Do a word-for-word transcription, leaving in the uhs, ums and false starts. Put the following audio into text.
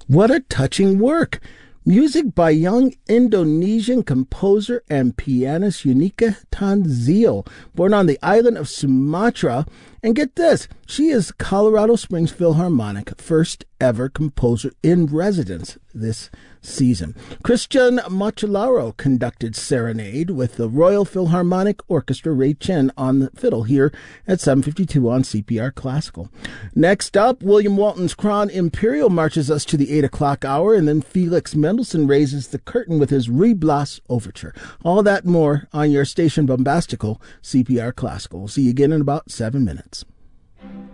What a touching work! Music by young Indonesian composer and pianist Unika Tanzil, born on the island of Sumatra. And get this, she is Colorado Springs Philharmonic first ever composer in residence this season. Christian Macellaro conducted Serenade with the Royal Philharmonic Orchestra, Ray Chen on the fiddle here at seven fifty-two on C P R Classical. Next up, William Walton's Kron Imperial marches us to the eight o'clock hour, and then Felix Mendelssohn raises the curtain with his Reblas Overture. All that more on your station Bombastical, C P R Classical. We'll see you again in about seven minutes.